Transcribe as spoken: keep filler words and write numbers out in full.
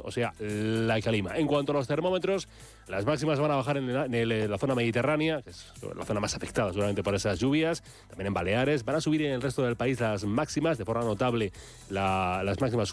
o sea, la calima. En cuanto a los termómetros, las máximas van a bajar en, el, en, el, en la zona mediterránea, que es la zona más afectada seguramente por esas lluvias, también en Baleares. Van a subir en el resto del país las máximas, de forma notable la, las máximas